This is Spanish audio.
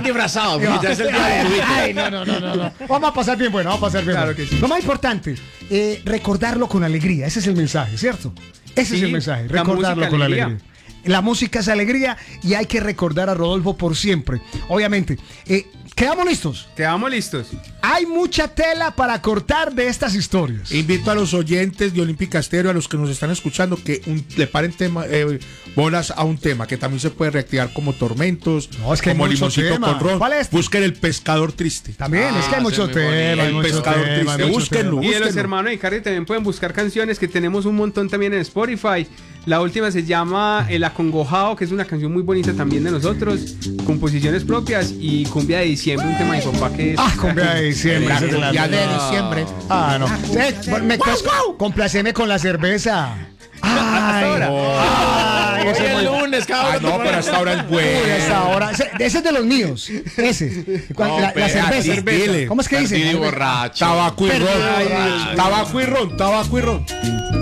están disfrazados. Ya es el día de los Ay, no. Vamos a pasar bien bueno, vamos a pasar bien Claro bueno. que sí. Lo más importante, recordarlo con alegría. Ese es el mensaje, ¿cierto? Ese es Sí, el mensaje, la recordarlo música, con alegría. alegría. La música es alegría y hay que recordar a Rodolfo por siempre. Obviamente, ¿quedamos listos? Quedamos listos. Hay mucha tela para cortar de estas historias. Invito a los oyentes de Olímpica Estéreo, a los que nos están escuchando, que le paren bolas a un tema que también se puede reactivar como Tormentos, No, es que hay como mucho Limoncito tema. con ron. ¿Cuál es? Busquen El Pescador Triste. También, es que hay Ah, mucho sí, muy bonito. tema. hay El mucho pescador tema, triste, hay mucho búsquenlo. tema. Y de los Búsquenlo. hermanos de Icardi también pueden buscar canciones que tenemos un montón también en Spotify. La última se llama El Acongojado, que es una canción muy bonita también de nosotros, composiciones propias, y Cumbia de Diciembre, un tema de mi papá que es... Cumbia de diciembre. La esa es de la- cumbia de diciembre. No. Complaceme con la cerveza. Ay, Hoy ese es es muy- lunes, cabrón. No, pero hasta ahora es Uy, bueno. esa hora. Ese es de los míos. Ese. No, La cerveza. dile. ¿Cómo es que dice? Perdido y borracho. Tabaco y Perdido y ron. borracho. Tabaco y ron.